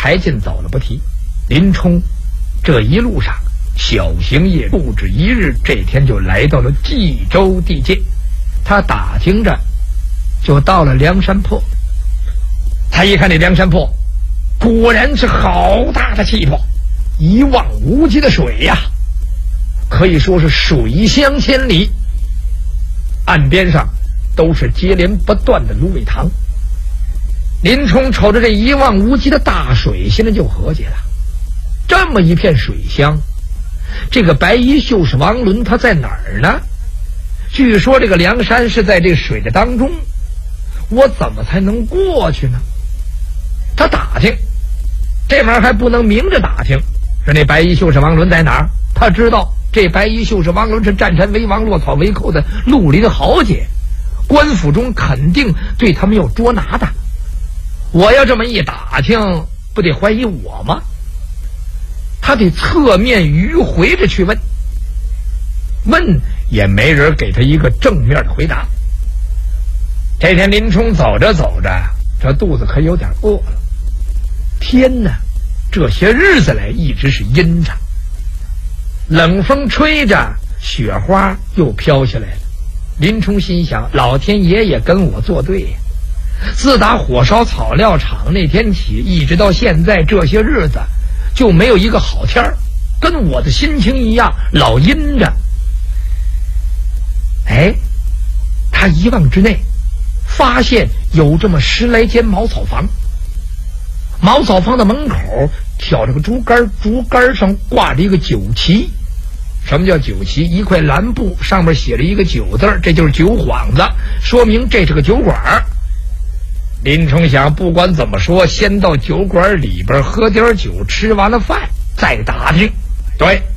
柴进走了不提，林冲这一路上小行夜不止一日，这天就来到了冀州地界。他打听着就到了梁山泊，他一看这梁山泊果然是好大的气魄，一望无际的水呀，可以说是水乡千里，岸边上都是接连不断的芦苇塘。林冲瞅着这一望无际的大水，心里就合计了，这么一片水乡，这个白衣秀士王伦他在哪儿呢？据说这个梁山是在这水的当中，我怎么才能过去呢？他打听，这玩意儿还不能明着打听，说那白衣秀士王伦在哪儿？他知道这白衣秀士王伦是占山为王落草为寇的绿林豪杰，官府中肯定对他们有捉拿的。我要这么一打听，不得怀疑我吗？他得侧面迂回着去问，问也没人给他一个正面的回答。这天林冲走着走着，这肚子可有点饿了。天哪，这些日子来一直是阴着，冷风吹着，雪花又飘下来了。林冲心想，老天爷也跟我作对呀！自打火烧草料场那天起，一直到现在，这些日子就没有一个好天儿，跟我的心情一样，老阴着。哎，他一望之内，发现有这么10来间茅草房。茅草房的门口挑着个竹竿，竹竿上挂着一个酒旗。什么叫酒旗？一块蓝布，上面写着一个酒字，这就是酒幌子，说明这是个酒馆。林冲想，不管怎么说，先到酒馆里边喝点酒，吃完了饭再打听。对，